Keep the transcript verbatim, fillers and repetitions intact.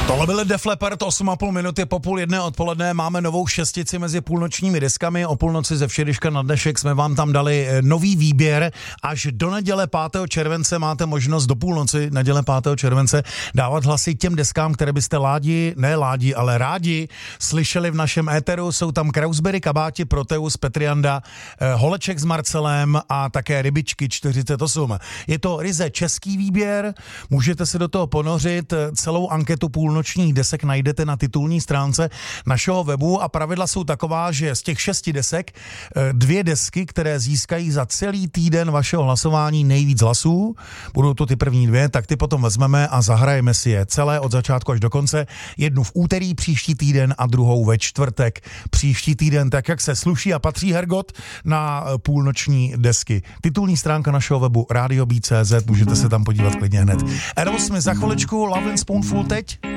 Tohle byl Def Leppard, osm a půl minuty po půl jedné odpoledne. Máme novou šestici mezi půlnočními deskami. O půlnoci ze včerejška na dnešek jsme vám tam dali nový výběr. Až do neděle pátého července máte možnost do půlnoci neděle pátého července dávat hlasy těm deskám, které byste ládi, ne ládi, ale rádi slyšeli v našem éteru. Jsou tam Krausberry, Kabáti, Proteus, Petrianda, Holeček s Marcelem a také Rybičky čtyřicet osm. Je to ryze český výběr, můžete se do toho ponořit. Celou anketu půl nočních desek najdete na titulní stránce našeho webu a pravidla jsou taková, že z těch šesti desek dvě desky, které získají za celý týden vašeho hlasování nejvíc hlasů, budou to ty první dvě, tak ty potom vezmeme a zahrajeme si je celé od začátku až do konce. Jednu v úterý příští týden a druhou ve čtvrtek příští týden, tak jak se sluší a patří, Hergot, na půlnoční desky. Titulní stránka našeho webu radio beat tečka cé zet, můžete se tam podívat klidně hned. Aerosmith za chviličku, Love and Spoonful teď.